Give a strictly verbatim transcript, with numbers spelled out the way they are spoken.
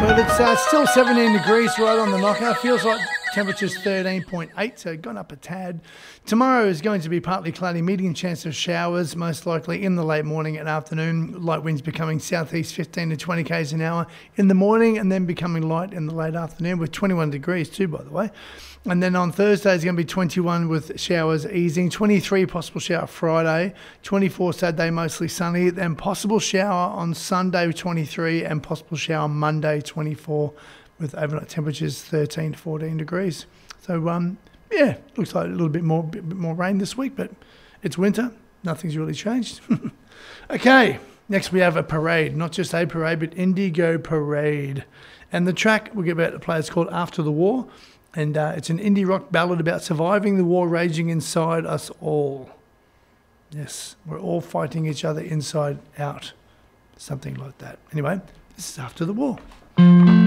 But it's uh, still seventeen degrees right on the knockout. Feels like temperature's thirteen point eight, so gone up a tad. Tomorrow is going to be partly cloudy, medium chance of showers, most likely in the late morning and afternoon. Light winds becoming southeast fifteen to twenty k's an hour in the morning, and then becoming light in the late afternoon with twenty-one degrees too, by the way. And then on Thursday is going to be twenty-one with showers easing, twenty-three possible shower Friday, twenty-four Saturday mostly sunny, then possible shower on Sunday twenty-three, and possible shower Monday twenty-four with overnight temperatures thirteen to fourteen degrees. So um, yeah, looks like a little bit more, bit more rain this week, but it's winter. Nothing's really changed. Okay, next we have a parade, not just a parade, but Indigo Parade. And the track we'll get about to play is called After the War. And uh, it's an indie rock ballad about surviving the war raging inside us all. Yes, we're all fighting each other inside out. Something like that. Anyway, this is After the War.